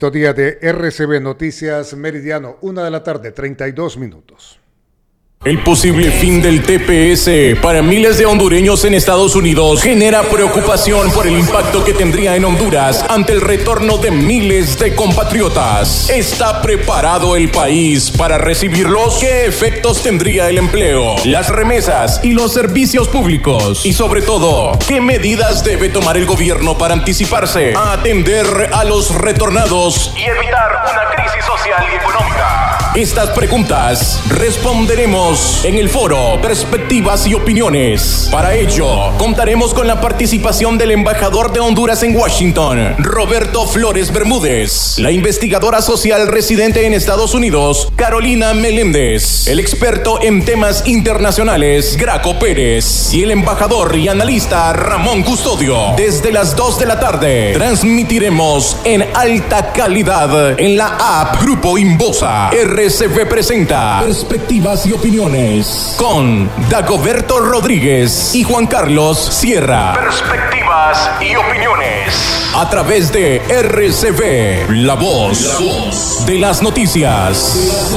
Día de RCB Noticias Meridiano, 1:32 p.m. El posible fin del TPS para miles de hondureños en Estados Unidos genera preocupación por el impacto que tendría en Honduras ante el retorno de miles de compatriotas. ¿Está preparado el país para recibirlos? ¿Qué efectos tendría el empleo, las remesas y los servicios públicos? Y sobre todo, ¿qué medidas debe tomar el gobierno para anticiparse a atender a los retornados y evitar una crisis social y económica? Estas preguntas responderemos en el foro Perspectivas y Opiniones. Para ello, contaremos con la participación del embajador de Honduras en Washington, Roberto Flores Bermúdez, la investigadora social residente en Estados Unidos, Carolina Meléndez, el experto en temas internacionales, Graco Pérez, y el embajador y analista Ramón Custodio. Desde las 2 de la tarde, transmitiremos en alta calidad en la app Grupo Inbosa. RCV presenta Perspectivas y Opiniones con Dagoberto Rodríguez y Juan Carlos Sierra. Perspectivas y Opiniones a través de RCV, la voz de las noticias.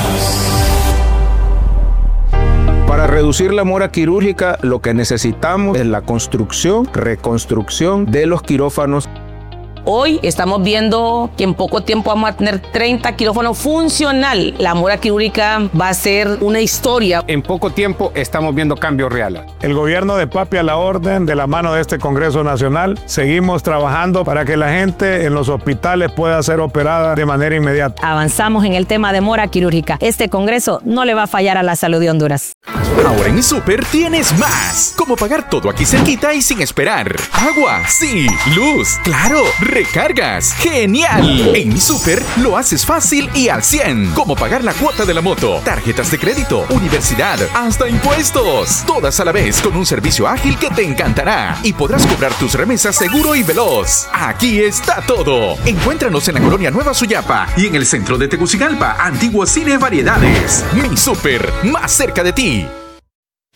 Para reducir la mora quirúrgica, lo que necesitamos es la reconstrucción de los quirófanos. Hoy estamos viendo que en poco tiempo vamos a tener 30 quirófanos funcional. La mora quirúrgica va a ser una historia. En poco tiempo estamos viendo cambios reales. El gobierno de Papi a la orden, de la mano de este Congreso Nacional, seguimos trabajando para que la gente en los hospitales pueda ser operada de manera inmediata. Avanzamos en el tema de mora quirúrgica. Este Congreso no le va a fallar a la salud de Honduras. Ahora en mi súper tienes más. Como pagar todo aquí cerquita y sin esperar. Agua, sí. Luz, claro. Recargas, genial. En mi súper lo haces fácil y al 100. Como pagar la cuota de la moto, tarjetas de crédito, universidad, hasta impuestos. Todas a la vez con un servicio ágil que te encantará. Y podrás cobrar tus remesas seguro y veloz. Aquí está todo. Encuéntranos en la colonia Nueva Suyapa y en el centro de Tegucigalpa, antiguo Cine Variedades. Mi súper, más cerca de ti.